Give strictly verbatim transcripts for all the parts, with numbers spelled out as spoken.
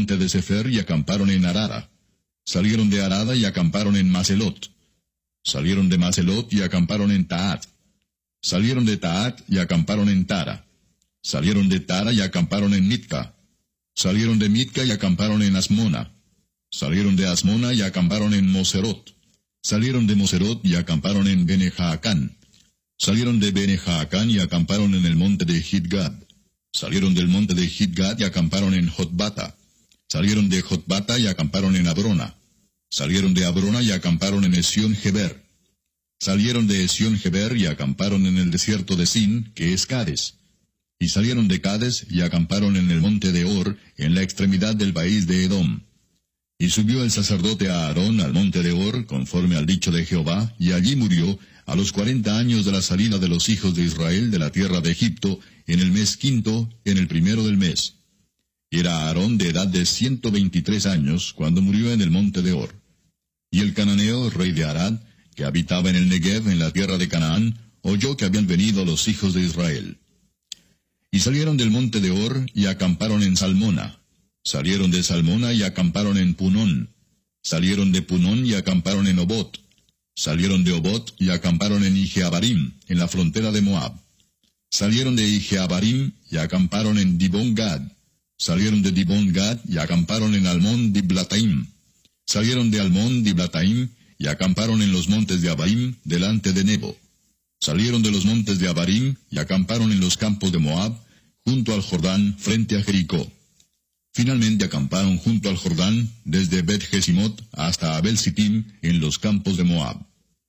monte de Sefer y acamparon en Arada. Salieron de Arada y acamparon en Maselot. Salieron de Maselot y acamparon en Taat. Salieron de Taat y acamparon en Tara. Salieron de Tara y acamparon en Mitka. Salieron de Mitka y acamparon en Asmona. Salieron de Asmona y acamparon en Moserot. Salieron de Moserot y acamparon en Bene-Jaacán. Salieron de Bene-Jaacán y acamparon en el monte de Gidgad. Salieron del monte de Gidgad y acamparon en Jotbata. Salieron de Jotbata y acamparon en Abrona. Salieron de Abrona y acamparon en Esión-Geber. Salieron de Esión-Geber y acamparon en el desierto de Sin, que es Cades. Y salieron de Cades y acamparon en el monte de Or, en la extremidad del país de Edom. Y subió el sacerdote Aarón al monte de Or, conforme al dicho de Jehová, y allí murió, a los cuarenta años de la salida de los hijos de Israel de la tierra de Egipto, en el mes quinto, en el primero del mes. Era Aarón de edad de ciento veintitrés años, cuando murió en el monte de Or. Y el cananeo, rey de Arad, que habitaba en el Negev, en la tierra de Canaán, oyó que habían venido los hijos de Israel. Y salieron del monte de Or, y acamparon en Salmona. Salieron de Salmona y acamparon en Punón. Salieron de Punón y acamparon en Obot. Salieron de Obot y acamparon en Ijeabarim, en la frontera de Moab. Salieron de Ijeabarim y acamparon en Dibón-Gad. Salieron de Dibón-Gad y acamparon en Almón-Diblataim. Salieron de Almón-Diblataim y acamparon en los montes de Abarim, delante de Nebo. Salieron de los montes de Abarim y acamparon en los campos de Moab, junto al Jordán, frente a Jericó. Finalmente acamparon junto al Jordán, desde Bet-Jesimot hasta Abel-Sittim, en los campos de Moab.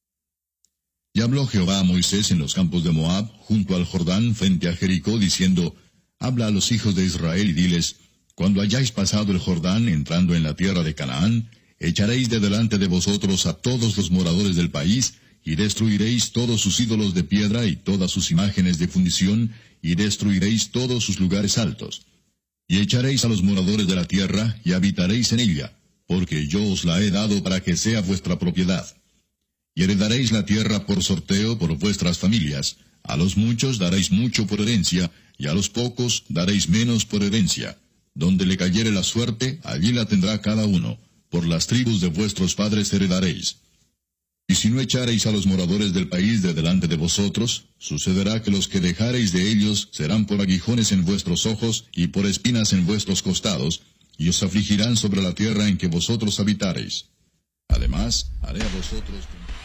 Y habló Jehová a Moisés en los campos de Moab, junto al Jordán, frente a Jericó, diciendo, Habla a los hijos de Israel y diles, Cuando hayáis pasado el Jordán, entrando en la tierra de Canaán, echaréis de delante de vosotros a todos los moradores del país, y destruiréis todos sus ídolos de piedra y todas sus imágenes de fundición, y destruiréis todos sus lugares altos. Y echaréis a los moradores de la tierra, y habitaréis en ella, porque yo os la he dado para que sea vuestra propiedad. Y heredaréis la tierra por sorteo por vuestras familias. A los muchos daréis mucho por herencia, y a los pocos daréis menos por herencia. Donde le cayere la suerte, allí la tendrá cada uno. Por las tribus de vuestros padres heredaréis. Y si no echareis a los moradores del país de delante de vosotros, sucederá que los que dejareis de ellos serán por aguijones en vuestros ojos y por espinas en vuestros costados, y os afligirán sobre la tierra en que vosotros habitareis. Además, haré a vosotros...